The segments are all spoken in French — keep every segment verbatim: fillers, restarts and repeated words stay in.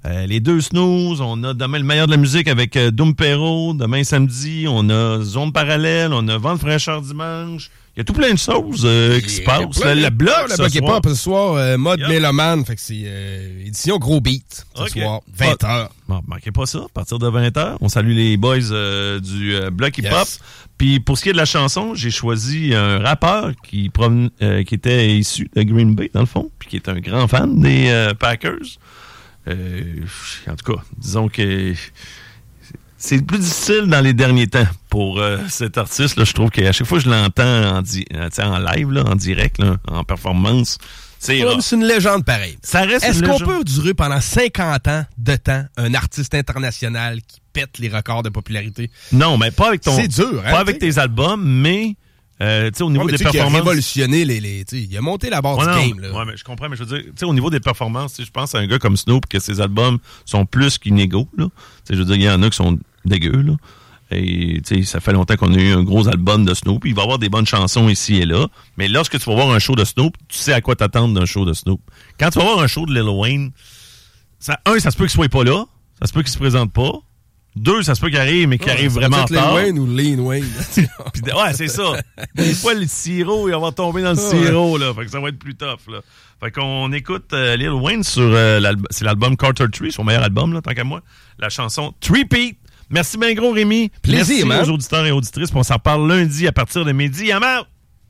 Euh, les deux snooze, on a demain le meilleur de la musique avec euh, Doom Perro. Demain samedi, on a Zone Parallèle, on a Vent de fraîcheur dimanche. Il y a tout plein de choses euh, qui se passent. Le, le bloc, le bloc est pas ce soir, euh, mode yep. Mélomane, fait que c'est euh, édition gros beat ce okay. soir, vingt heures. Bon, manquez pas ça, à partir de vingt heures. On salue les boys euh, du euh, bloc hip-hop. Yes. Puis pour ce qui est de la chanson, j'ai choisi un rappeur qui, proven... euh, qui était issu de Green Bay, dans le fond, puis qui est un grand fan des euh, Packers. Euh, en tout cas, disons que c'est plus difficile dans les derniers temps pour euh, cet artiste. Là, je trouve qu'à chaque fois que je l'entends en, di- en live, là, en direct, là, en performance, c'est, ouais, c'est une légende pareille. Ça reste Est-ce une qu'on légende? peut durer pendant cinquante ans de temps un artiste international qui pète les records de popularité? Non, mais pas avec ton. C'est dur, hein? Pas avec tes albums, mais euh, tu sais, au niveau ouais, des performances. Il a révolutionné les. les il a monté la barre ouais, du non, game, là. Ouais, mais je comprends, mais je veux dire, tu sais, au niveau des performances, je pense à un gars comme Snoop que ses albums sont plus qu'inégaux, là. Tu sais, je veux dire, il y en a qui sont dégueux, là. Et tu sais, ça fait longtemps qu'on a eu un gros album de Snoop. Il va y avoir des bonnes chansons ici et là. Mais lorsque tu vas voir un show de Snoop, tu sais à quoi t'attendre d'un show de Snoop. Quand tu vas voir un show de Lil Wayne, ça, un, ça se peut qu'il soit pas là. Ça se peut qu'il se présente pas. Deux, ça se peut qu'il arrive, mais qu'il ouais, arrive vraiment en retard. Lil Wayne ou Lean Wayne. Puis, ouais, c'est ça. Des fois, le sirop, il va tomber dans le ouais. sirop, là. Fait que ça va être plus tough, là. Fait qu'on écoute euh, Lil Wayne sur euh, l'album, c'est l'album Carter Three, son meilleur album, là, tant qu'à moi. La chanson Three-Peat. Merci bien gros, Rémi. Plaisir, Merci man. aux auditeurs et auditrices. Puis on s'en reparle lundi à partir de midi. I'm out!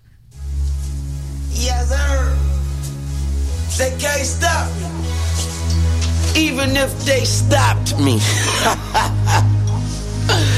Yes, sir. They can't stop me. Even if they stopped me.